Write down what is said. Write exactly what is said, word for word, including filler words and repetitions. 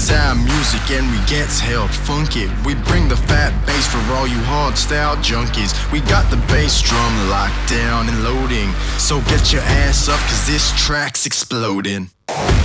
sound music and we get to help funk it. We bring the fat bass for all you hardstyle junkies. We got the bass drum locked down and loading, so get your ass up cause this track's exploding.